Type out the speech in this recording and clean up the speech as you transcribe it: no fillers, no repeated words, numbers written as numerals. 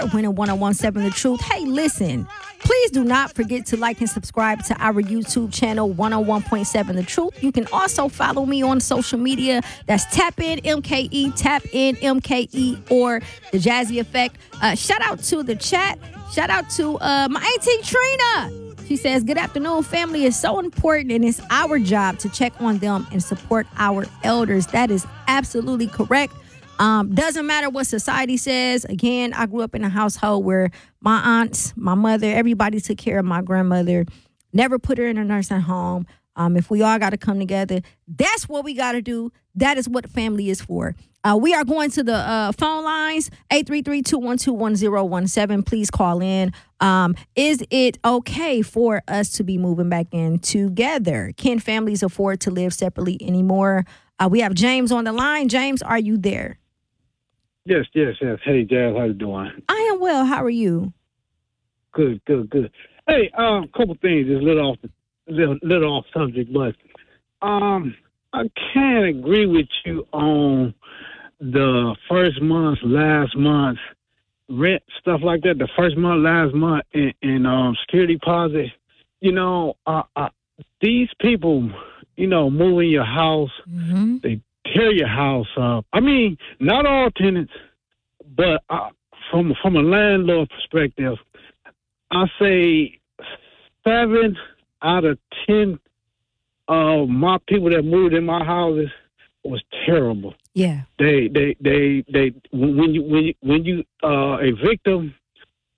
winning 1017 The Truth. Hey, listen, please do not forget to like and subscribe to our YouTube channel, 101.7 The Truth. You can also follow me on social media. That's Tap In MKE, Tap In MKE, or The Jazzy Effect. Shout out to the chat. Shout out to my auntie Trina. She says, good afternoon, family is so important, and it's our job to check on them and support our elders. That is absolutely correct. Doesn't matter what society says. Again, I grew up in a household where my aunts, my mother, everybody took care of my grandmother, never put her in a nursing home. If we all got to come together, that's what we got to do. That is what family is for. We are going to the phone lines, 833-212-1017. Please call in. Is it okay for us to be moving back in together? Can families afford to live separately anymore? We have James on the line. James, are you there? Yes. Hey, Jazz, how you doing? I am well. How are you? Good. Hey, couple things, just little off subject, but I can't agree with you on the first month, last month, rent, stuff like that. The first month, last month, and security deposit. These people, move in your house, they tear your house up. I mean, not all tenants, but from a landlord perspective, I say 7 out of 10 of my people that moved in my houses was terrible. Yeah. They when you evict them,